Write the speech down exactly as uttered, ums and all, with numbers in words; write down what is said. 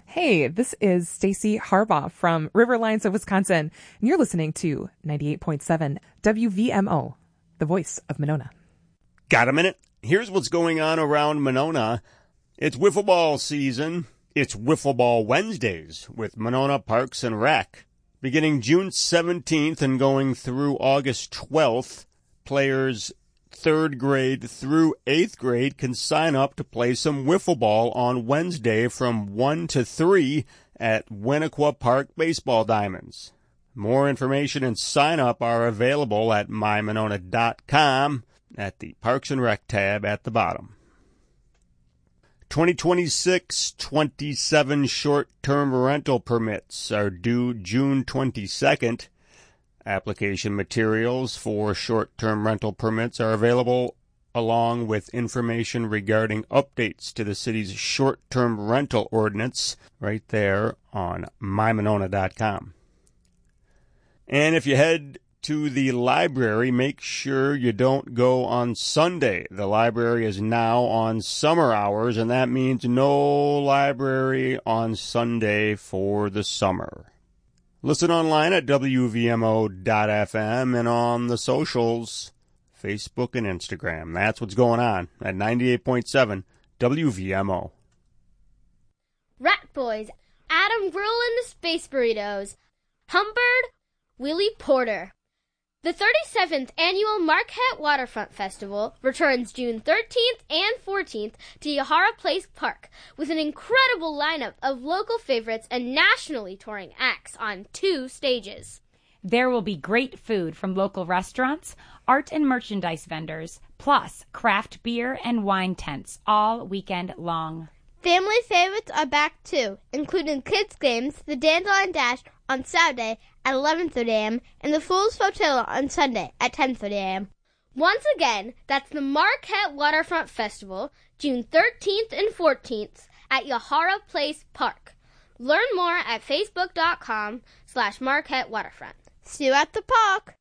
Hey, this is Stacy Harbaugh from Riverlines of Wisconsin, and you're listening to ninety-eight point seven W V M O, the voice of Monona. Got a minute? Here's what's going on around Monona. It's wiffle ball season. It's Wiffle Ball Wednesdays with Monona Parks and Rec. Beginning June seventeenth and going through August twelfth, players third grade through eighth grade can sign up to play some wiffle ball on Wednesday from one to three at Winnequa Park Baseball Diamonds. More information and sign up are available at my monona dot com at the Parks and Rec tab at the bottom. twenty twenty-six twenty-seven short-term rental permits are due June twenty-second. Application materials for short-term rental permits are available along with information regarding updates to the city's short-term rental ordinance right there on my monona dot com. And if you head to the library, make sure you don't go on Sunday. The library is now on summer hours, and that means no library on Sunday for the summer. Listen online at W V M O dot F M and on the socials, Facebook and Instagram. That's what's going on at ninety-eight point seven W V M O. Rat Boys, Adam Grill and the Space Burritos, Humbird, Willie Porter. The thirty-seventh Annual Marquette Waterfront Festival returns June thirteenth and fourteenth to Yahara Place Park with an incredible lineup of local favorites and nationally touring acts on two stages. There will be great food from local restaurants, art and merchandise vendors, plus craft beer and wine tents all weekend long. Family favorites are back too, including kids' games, the Dandelion Dash on Saturday at eleven thirty a.m. and the Fool's Flotilla on Sunday at ten thirty a.m. Once again, that's the Marquette Waterfront Festival, June thirteenth and fourteenth at Yahara Place Park. Learn more at facebook dot com slash Marquette Waterfront. See you at the park!